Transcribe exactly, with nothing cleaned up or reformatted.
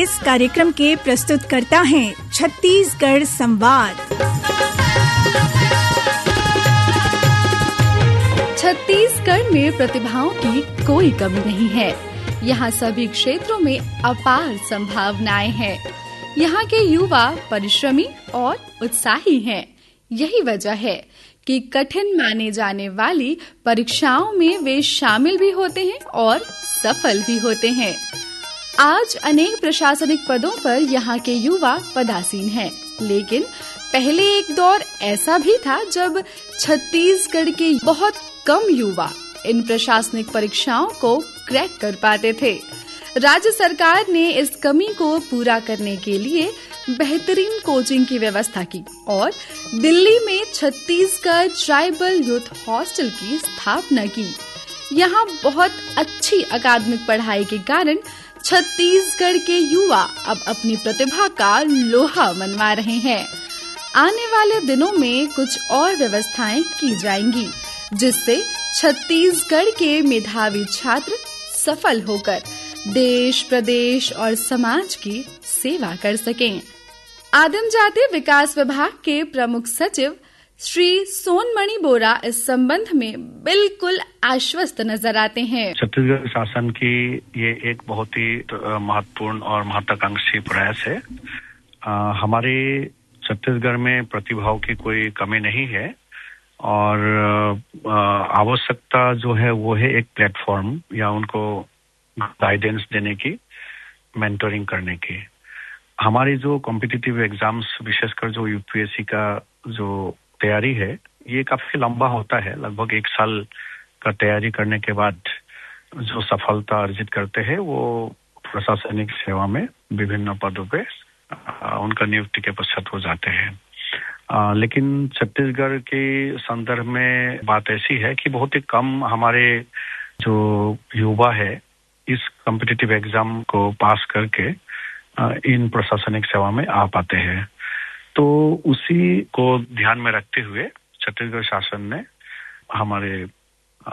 इस कार्यक्रम के प्रस्तुतकर्ता हैं छत्तीसगढ़ संवाद। छत्तीसगढ़ में प्रतिभाओं की कोई कमी नहीं है। यहाँ सभी क्षेत्रों में अपार संभावनाएं हैं। यहाँ के युवा परिश्रमी और उत्साही हैं। यही वजह है कि कठिन माने जाने वाली परीक्षाओं में वे शामिल भी होते हैं और सफल भी होते हैं। आज अनेक प्रशासनिक पदों पर यहाँ के युवा पदासीन हैं, लेकिन पहले एक दौर ऐसा भी था जब छत्तीसगढ़ के बहुत कम युवा इन प्रशासनिक परीक्षाओं को क्रैक कर पाते थे। राज्य सरकार ने इस कमी को पूरा करने के लिए बेहतरीन कोचिंग की व्यवस्था की और दिल्ली में छत्तीसगढ़ ट्राइबल यूथ हॉस्टल की स्थापना की। यहाँ बहुत अच्छी अकादमिक पढ़ाई के कारण छत्तीसगढ़ के युवा अब अपनी प्रतिभा का लोहा मनवा रहे हैं। आने वाले दिनों में कुछ और व्यवस्थाएं की जाएंगी, जिससे छत्तीसगढ़ के मेधावी छात्र सफल होकर देश, प्रदेश और समाज की सेवा कर सकें। आदिम जाति विकास विभाग के प्रमुख सचिव श्री सोनमणि बोरा इस संबंध में बिल्कुल आश्वस्त नजर आते हैं। छत्तीसगढ़ शासन की ये एक बहुत ही महत्वपूर्ण और महत्वाकांक्षी प्रयास है। आ, हमारे छत्तीसगढ़ में प्रतिभाओं की कोई कमी नहीं है और आवश्यकता जो है वो है एक प्लेटफॉर्म या उनको गाइडेंस देने की, मेंटरिंग करने की। हमारी जो कॉम्पिटिटिव एग्जाम्स, विशेषकर जो यूपीएससी का जो तैयारी है, ये काफी लंबा होता है। लगभग एक साल का तैयारी करने के बाद जो सफलता अर्जित करते हैं वो प्रशासनिक सेवा में विभिन्न पदों पे उनका नियुक्ति के पश्चात हो जाते हैं। आ, लेकिन छत्तीसगढ़ के संदर्भ में बात ऐसी है कि बहुत ही कम हमारे जो युवा है इस कॉम्पिटिटिव एग्जाम को पास करके आ, इन प्रशासनिक सेवा में आ पाते हैं। तो उसी को ध्यान में रखते हुए छत्तीसगढ़ शासन ने हमारे